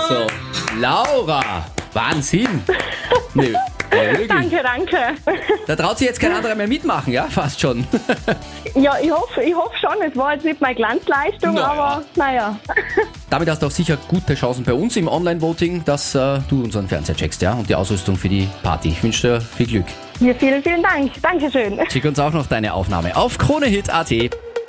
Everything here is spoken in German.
Also, Laura, Wahnsinn. Nee, wirklich. Danke. Da traut sich jetzt kein anderer mehr mitmachen, ja? Fast schon. Ja, ich hoffe schon. Es war jetzt nicht meine Glanzleistung, Naja. aber naja. Damit hast du auch sicher gute Chancen bei uns im Online-Voting, dass du unseren Fernseher checkst, ja? Und die Ausrüstung für die Party. Ich wünsche dir viel Glück. Ja, vielen Dank. Dankeschön. Schick uns auch noch deine Aufnahme auf KroneHit.at.